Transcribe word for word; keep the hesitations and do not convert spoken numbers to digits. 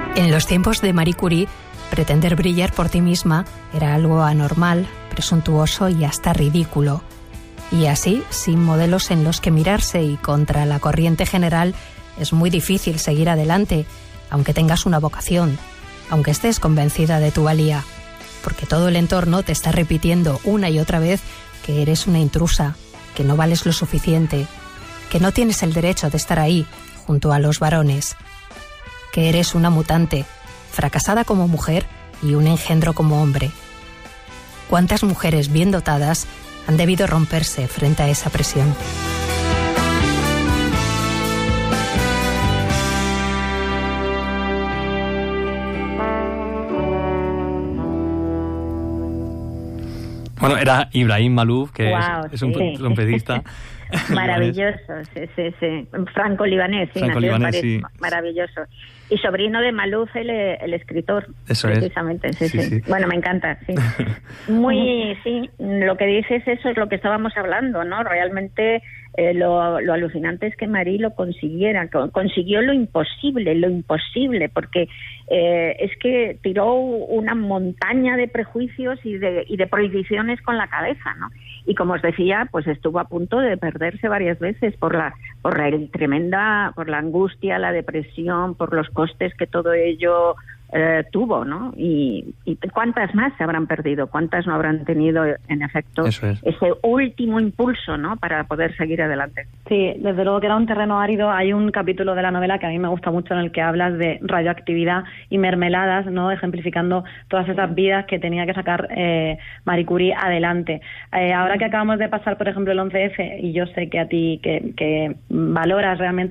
En los tiempos de Marie Curie, pretender brillar por ti misma era algo anormal, presuntuoso y hasta ridículo. Y así, sin modelos en los que mirarse y contra la corriente general, es muy difícil seguir adelante, aunque tengas una vocación, aunque estés convencida de tu valía, porque todo el entorno te está repitiendo una y otra vez que eres una intrusa, que no vales lo suficiente, que no tienes el derecho de estar ahí, junto a los varones, que eres una mutante, fracasada como mujer y un engendro como hombre. ¿Cuántas mujeres bien dotadas han debido romperse frente a esa presión? Bueno, era Ibrahim Malouf, que wow, es, es un sí. trompetista. Maravilloso, sí, sí, sí. Franco-libanés, sí, Franco-libanés, nació en sí. París. Maravilloso. Y sobrino de Malouf, el, el escritor. Eso precisamente, es. Sí, sí, sí, sí. Bueno, me encanta, sí. Muy, sí, lo que dices, eso es lo que estábamos hablando, ¿no? Realmente eh, lo, lo alucinante es que Marie lo consiguiera, consiguió lo imposible, lo imposible, porque eh, es que tiró una montaña de prejuicios y de, y de prohibiciones con la cabeza, ¿no? Y como os decía, pues estuvo a punto de perderse varias veces por la por la tremenda, por la angustia, la depresión, por los costes que todo ello eh, tuvo, ¿no? Y, y cuántas más se habrán perdido, cuántas no habrán tenido, en efecto, es. ese último impulso, ¿no? Para poder seguir adelante. Sí, desde luego que era un terreno árido. Hay un capítulo de la novela que a mí me gusta mucho en el que hablas de radioactividad y mermeladas, ¿no? Ejemplificando todas esas vidas que tenía que sacar eh, Marie Curie adelante. Eh, ahora que acabamos de pasar, por ejemplo, el once ese, y yo sé que a ti que, que valoras realmente